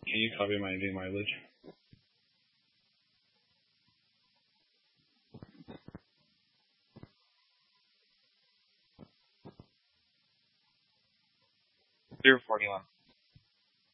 Can you copy my new mileage? Zero 41.